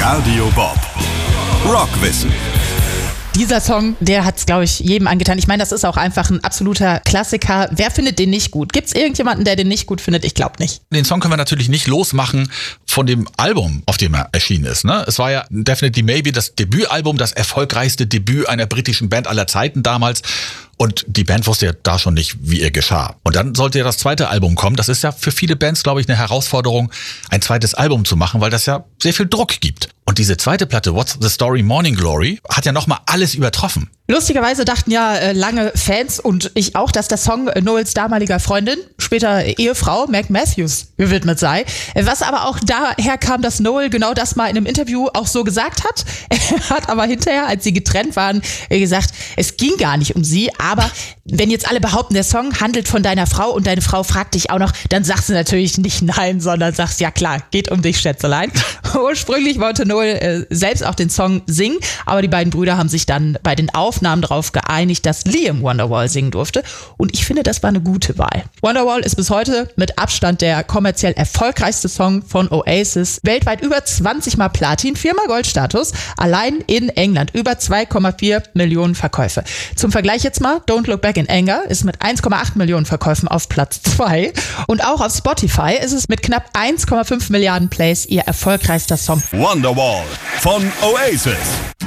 Radio Bob. Rockwissen. Dieser Song, der hat es, glaube ich, jedem angetan. Ich meine, das ist auch einfach ein absoluter Klassiker. Wer findet den nicht gut? Gibt es irgendjemanden, der den nicht gut findet? Ich glaube nicht. Den Song können wir natürlich nicht losmachen von dem Album, auf dem er erschienen ist. Ne? Es war ja Definitely Maybe das Debütalbum, das erfolgreichste Debüt einer britischen Band aller Zeiten damals. Und die Band wusste ja da schon nicht, wie ihr geschah. Und dann sollte ja das zweite Album kommen. Das ist ja für viele Bands, glaube ich, eine Herausforderung, ein zweites Album zu machen, weil das ja sehr viel Druck gibt. Und diese zweite Platte, What's the Story, Morning Glory, hat ja nochmal alles übertroffen. Lustigerweise dachten ja lange Fans und ich auch, dass der Song Noels damaliger Freundin, später Ehefrau, Meg Matthews, gewidmet sei. Was aber auch daher kam, dass Noel genau das mal in einem Interview auch so gesagt hat. Er hat aber hinterher, als sie getrennt waren, gesagt, es ging gar nicht um sie, aber wenn jetzt alle behaupten, der Song handelt von deiner Frau und deine Frau fragt dich auch noch, dann sagst du natürlich nicht nein, sondern sagst, ja klar, geht um dich, Schätzelein. Ursprünglich wollte Noel selbst auch den Song singen, aber die beiden Brüder haben sich dann bei den Aufnahmen darauf geeinigt, dass Liam Wonderwall singen durfte. Und ich finde, das war eine gute Wahl. Wonderwall ist bis heute mit Abstand der kommerziell erfolgreichste Song von Oasis. Weltweit über 20 Mal Platin, 4-mal Goldstatus. Allein in England über 2,4 Millionen Verkäufe. Zum Vergleich jetzt mal, Don't Look Back in Anger ist mit 1,8 Millionen Verkäufen auf Platz 2. Und auch auf Spotify ist es mit knapp 1,5 Milliarden Plays ihr erfolgreichster Song. Wonderwall von Oasis.